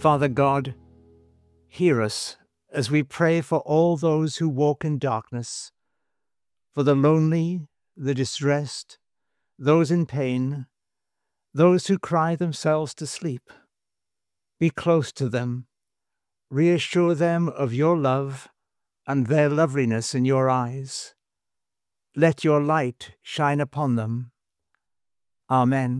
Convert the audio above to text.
Father God, hear us as we pray for all those who walk in darkness, for the lonely, the distressed, those in pain, those who cry themselves to sleep. Be close to them, reassure them of your love and their loveliness in your eyes. Let your light shine upon them. Amen.